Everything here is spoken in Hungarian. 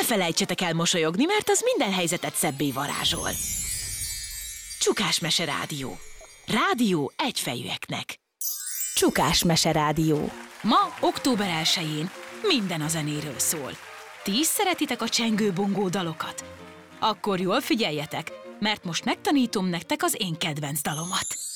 felejtsetek el mosolyogni, mert az minden helyzetet szebbé varázsol. Csukás Mese Rádió. Rádió egyfejűeknek. Csukás Mese Rádió. Ma, október 1-én minden a zenéről szól. Ti is szeretitek a csengő-bongó dalokat? Akkor jól figyeljetek, mert most megtanítom nektek az én kedvenc dalomat.